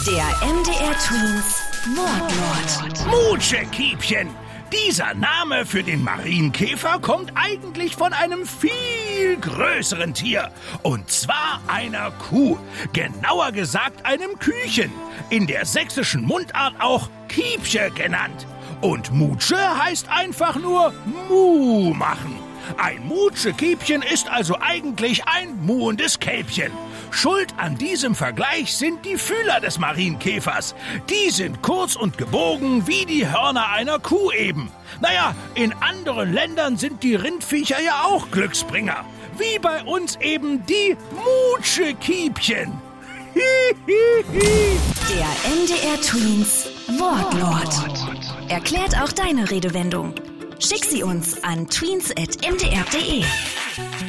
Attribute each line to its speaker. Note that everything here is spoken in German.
Speaker 1: Der MDR Twins Wortlaut.
Speaker 2: Mutschekiebchen. Dieser Name für den Marienkäfer kommt eigentlich von einem viel größeren Tier. Und zwar einer Kuh. Genauer gesagt einem Küchen. In der sächsischen Mundart auch Kiebche genannt. Und Mutsche heißt einfach nur Muh machen. Ein Mutschekiebchen ist also eigentlich ein muhendes Kälbchen. Schuld an diesem Vergleich sind die Fühler des Marienkäfers. Die sind kurz und gebogen wie die Hörner einer Kuh eben. Naja, in anderen Ländern sind die Rindviecher ja auch Glücksbringer. Wie bei uns eben die Mutschekiebchen.
Speaker 1: Der MDR Twins Wortlaut. Erklärt auch deine Redewendung. Schick sie uns an tweens@mdr.de.